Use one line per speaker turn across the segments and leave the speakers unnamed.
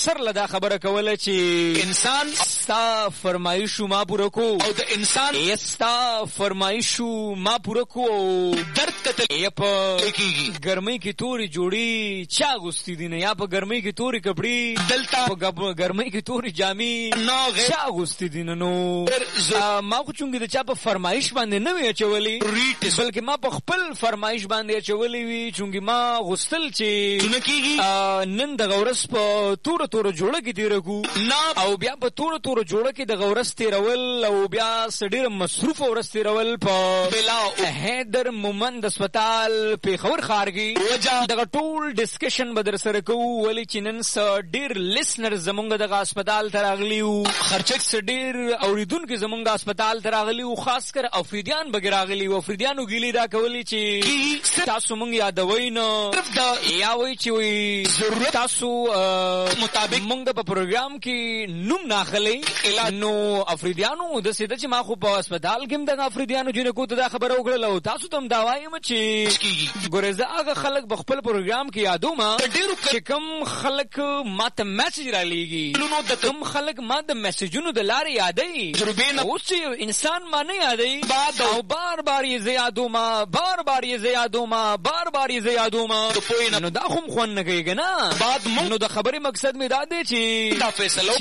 اکثر لدا خبره کوله چې
انسان
ستا فرمایشو ما پوره کو
او د انسان
ستا فرمایشو ما پوره کو
درد کتل
یپ
کیږي
ګرمۍ کې توري جوړي چا غوستي دي نه یا په ګرمۍ کې توري کپڑے
دلته
په ګرمۍ کې توري جامې
نو
چا غوستي دي نو ما خو چونګې د چا په فرمایش باندې نه وی چولې بلکې ما په خپل فرمایش باندې چولې وی چونګې ما غوستل چې نن د غورس په تور جوړه کې تیرکو او بیا په تور جوړه کې د غورس تیرول او بیا سډیر مصروف ورس تیرول په بلا حیدر مومند هسپتال پیښور ښار کې دغه ټول ډسکشن به در سره کوو ولې چې نن ډیر لیسنر زمونږ دغه هسپتال ته راغلي وو خرچک ډیر اوریدونکو زمونږ هسپتال ته راغلي وو خاص کر افریدیان به راغلي وو افریدیانو ګیلي دا کولی چې تاسو مونږ یادوي نو یا وای چې وی تاسو مطابق مونږ په پروګرام کې نوم ناخلي نو افریدیانو د سیده چې ما خو په هسپتال کې دغه افریدیانو جنې کو ته دا خبره وکړه او تاسو ته دا وایم چې ګورزه هغه خلک په خپل پروګرام کې یادو ما چې کوم خلک ماته میسج را لېږي نو د کوم خلک ما د میسجونو د لارې یادې اوس چې انسان ما نه یادې او بار بار یې زیادو ما بار بار یې زیادو ما بار بار یې زیادو ما نو دا خو خوان نه کوي کنه بعد نو د خبرې مقصد می دا دی چې دا فیصله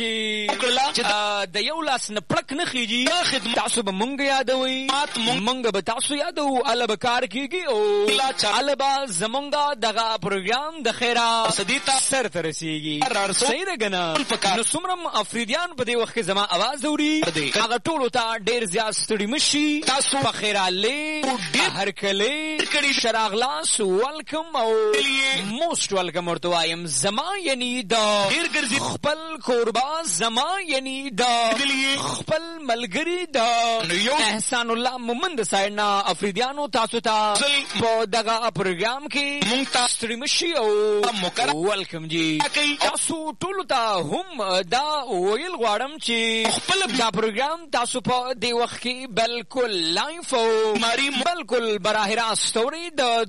چې د یو لاس نه پړک نه خيږي تاسو به مونږ یادوي مونږ به تاسو یادو الب کار کیږي او الب زمونږ دغه پروګرام د خیره صدیتا سر ته رسیږي صحیح ده کنه نو څومره افریدیان په دې وخت کې زما आवाज اوري هغه ټولو ته ډیر زیات ستړي مشي تاسو په خیراله هر کله شراغلاس ویلکم او موست ویلکم ورته وایم زما یعنی دا ډیر ګرځي خپل قربا زما یعنی دا خپل ملګری دا احسان الله مومند ساینا افریدیانو تاسو ته په دغه پروګرام کې مونږ تاسو ستړي مشي او ویلکم جی تاسو ټول ته هم دا ویل غواړم چې خپل دا پروګرام تاسو په دې وخت کې بالکل لایف او بالکل براه راست اوري د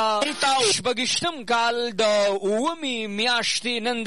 2000 کال د اومي میاشتې نن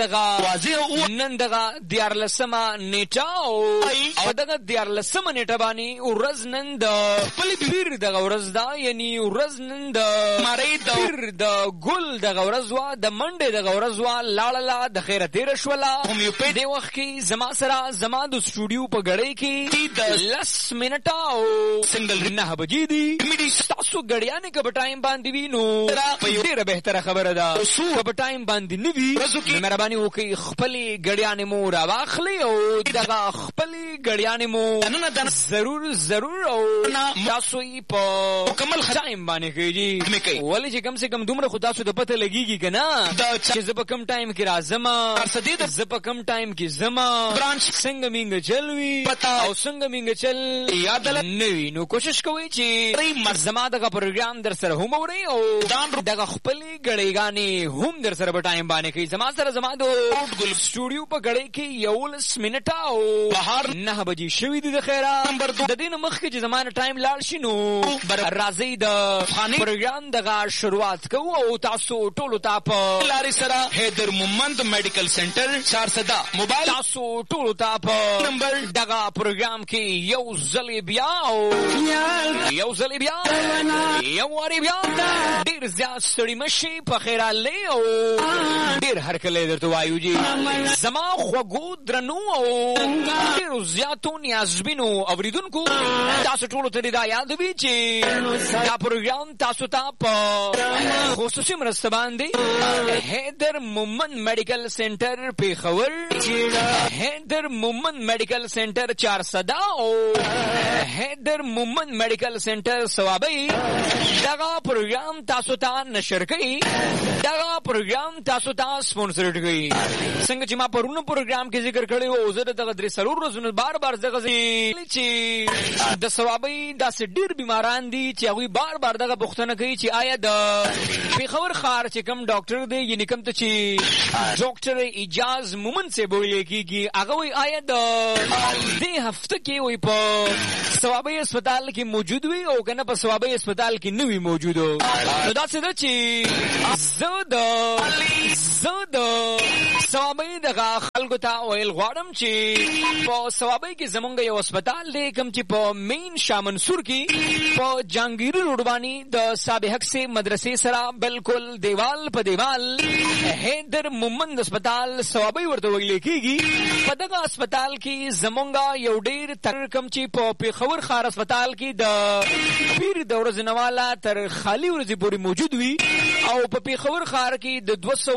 دغه دیارلسمه نیټه او دغه دیارلسمه نیټه باندې ورځ نن د خپل پیر دغه ورځ دا یعنی ورځ نن د ماري د پیر د ګل دغه ورځ وا د منډه دغه ورځ وا لاړه د خیره تیر شولا هم په دې وخت کې زما سره زما د سټوډیو په غړې کې د 10 منټه او سنگل نه بجې دي تاسو غړیانه کې په ټایم باندې وینو په ډیره بهتره خبره ده په ټایم باندې نوي مهرباني وکړئ خپل غړیانه مو راواخلي او دغه خپل غړیانه مو ضرور او تاسو یې په مکمل ټایم باندې کېږي ولې چې کم سے کم دومره خدا سو د پته لګيږي کنه چې زه په کم ټایم کې راځم ارصدید زه په کم ټایم کې زما برانچ څنګه مینګ چلوي او څنګه مینګ چل یاد نوي نو کوشش کوئ چې زما دغه پروګرام در سره هم اورئ او دغه خپل غړېګانې هم در سره په ټایم باندې کوي زما سره زما د ګل سټوډیو په غړې کې 11 منټه او بهر 9 بجې شوې دي د خیره د دین مخکې چې زما ټایم لاړ شي نو راځي د پروګرام دغه شروعات کوو او تاسو ټول ته په لارې سره حیدر مومند میډیکل سنټر 400 موبایل تاسو ټول ته په نمبر دغه پروګرام کې یو ځل بیا یو واری بیا ډیر زیات ستړي مشي په خیراله او ډیر هر کله درته وایو جی زما خوګو درنو او ډیر زیاتو نیازبینو اوریدونکو تاسو ټول ته دا یاد وي چې دا پروګرام تاسو ته په خصوصي مرسته باندې حیدر مومند میډیکل سنټر پیښور حیدر مومند میډیکل سنټر 400 او حیدر مومند میډیکل سنټر ثوابي دغه پروګرام تاسو ته نشر کوي دغه پروګرام تاسو ته سپانسر کوي څنګه چې ما پرونو پروګرام کې ذکر کړی او زه دغه درې سلور ورځې بار دغه چې د ثوابي داسې ډیر بیماران دي چې هغه بار دغه پوښتنه کوي چې آیا د پیښور ښار چې کوم ډاکټر دی یعنی کوم ته چې ډاکټر اجاز مومند سے بولی کیږي هغه وی آیا د دې هفته کې وي په ثوابي هسپتال کې موجود وي او کنه په ثوابي هسپتال کې نوی موجود نو دا څه ده چې زه د ثوابۍ دغه خلکو ته ویل غواړم چې په ثوابۍ کې زمونږ یو هسپتال دی کوم چې په مین شاه منصور کې په جهانګیري روډ باندې د سابحق سے مدرسې سره بالکل دیوال په دیوال حیدر مومند هسپتال ثوابۍ ورته ویل کېږي. په دغه هسپتال کې زمونږ یو ډېر تر کوم چې په پېښور ښار هسپتال کې د پیر د ورځې نه واله تر خالي ورځې پورې موجود وي او په پېښور ښار کې د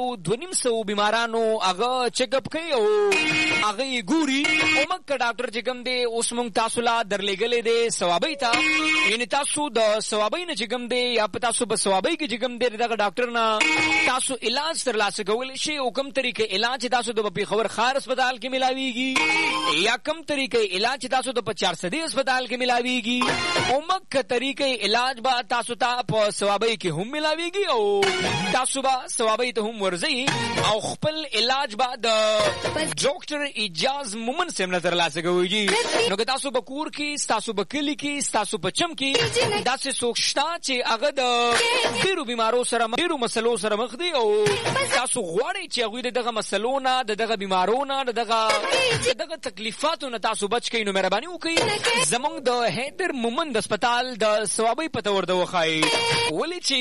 200 بیمارانو هغه چیک اپ کوي او هغه یې ګوري. او مکه ډاکټر چې کوم دی اوس موږ تاسو لا درلېږلی دی ثوابۍ ته، یعنې تاسو د ثوابۍ نه چې کوم دی یا په تاسو په ثوابۍ کې چې کوم دی دغه ډاکټر نه تاسو علاج ترلاسه کولی شئ او کوم طریقې علاج چې تاسو د پېښور ښار هسپتال کې ملاویږي یا کوم طریقې علاج چې تاسو د 400 هسپتال کې ملاویږي او مکه طریقې علاج به تاسو ته په ثوابۍ کې هم ملاویږي او تاسو به ثوابۍ ته هم ورځئ او خپل علاج به د ډاکټر اجاز مومن صاحب نه ترلاسه کوئ. نو که تاسو په کور کې، تاسو په کلي کې، تاسو په چم کې داسې څوک شته چې هغه د ډېرو بیمارو سره ډېرو مسلو سره مخ دي او تاسو غواړئ چې هغوی د دغه مسلو نه، د دغه بیمارو نه، د دغه تکلیفاتو نه تاسو بچ کئ، نو مهرباني وکئ زموږ د حیدر مومند هسپتال د ثوابۍ پته ورته وښایئ. ولې چې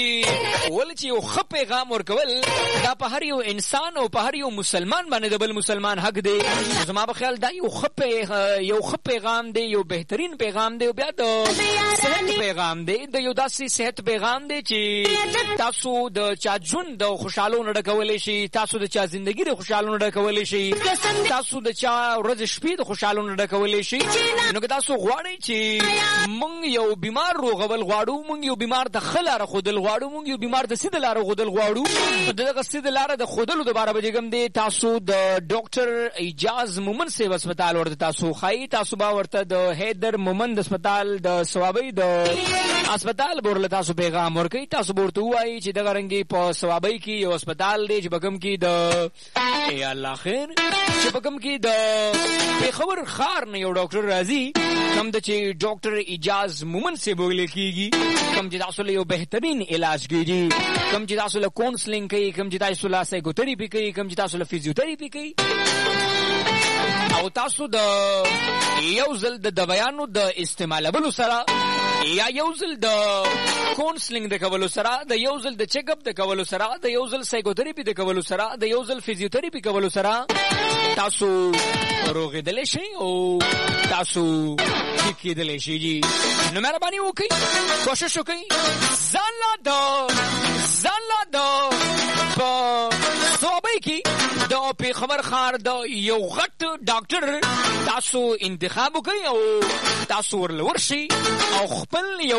یو ښه پیغام ورکول دا په هر یو انسان او په هر یو مسلمان باندې د بل مسلمان حق دی. زما په خیال دا یو ښه پیغام دی، یو بهترین پیغام دی او بیا د صحت پیغام دی، د یو داسې صحت پیغام دی چې تاسو د چا ژوند د خوشحالو نه ډکولی شي، تاسو د چا زندګي د خوشحالو نه ډکولی شي، تاسو د چا ورځې شپې د خوشحالو نه ډکولی شي. نو که تاسو غواړئ چې موږ یو بیمار روغول غواړو، موږ یو بیمار د ښه لاره ښودل غواړو، موږ یو بیمار د سیده لاره ښودل غواړو، د دغه سیده لاره د ښودلو دپاره به چې کوم دی تاسو د ډاکټر اجاز مومند صاحب هسپتال ورته تاسو ښایي. تاسو به ورته د حیدر مومند هسپتال د ثوابۍ د هسپتال به ورله تاسو پیغام ورکوئ. تاسو به ورته ووایئ چې دغه رنګې په ثوابۍ کې یو هسپتال دی چې په کوم کې د ای الله خیر چې په کوم کې د پېښور ښار نه یو ډاکټر راځي کوم د چې ډاکټر اجاز مومند صاحب ویل کېږي، کوم چې تاسو له یو بهترین علاج کېږي، کوم چې تاسو له کونسلینګ کوي، کوم چې تاسو له سایکوتھراپي کوي، کوم چې تاسو له فزیوتھراپي کوي او تاسو د یو ځل د دوایانو د استعمالولو سره یا یو ځل د کونسلینګ د کولو سره، د یو ځل د چیک اپ د کولو سره، د یو ځل سایکوتھراپي د کولو سره، د یو ځل فزیوتھراپي کولو سره تاسو روغېدلی شئ او تاسو ټیک کېدلی شئ. نو مهرباني وکئ، کوشش وکئ ځان لا د په ثوابۍ کې د پېښور ښار د یو غټ ډاکټر تاسو انتخاب وکئ او تاسو ورله ورشئ او خپل یو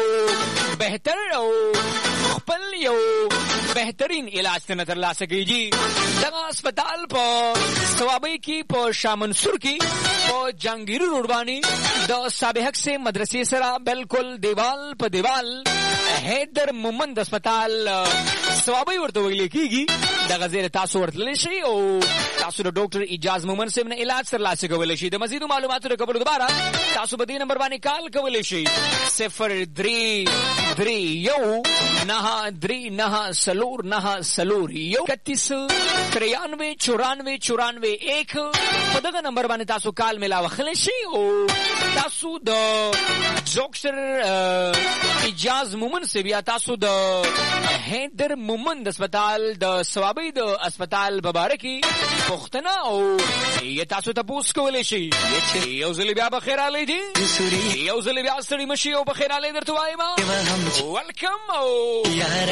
بهترین علاج ته ترلاسه کړئ. دغه هسپتال په ثوابۍ کې په شاه منصور کې په جهانګیري روډ باندې د سابحق سے مدرسې سره بالکل دیوال په دیوال حیدر مومند هسپتال ثوابۍ ورته ویل کېږي. دغه ځای تاسو ورتللی شئ او تاسو د ډاکټر اجاز مومند صاحب نه علاج ترلاسه کولی شئ. د مزیدو معلوماتو د کولو لپاره تاسو په دې نمبر باندې کال کولی شئ 0339 په دغه نمبر باندې تاسو کال ملاوخلی شئ او تاسو د ډاکټر اجاز مومند صاحب یا تاسو د حیدر مومند هسپتال د ثوابۍ د هسپتال په باره کې پوښتنه او یا تاسو تپوس کولی شئ. یو ځل بیا بخیرالی دي، یو ځل بیا ستړي مشي او بخیرالی درته وایم ویلکم او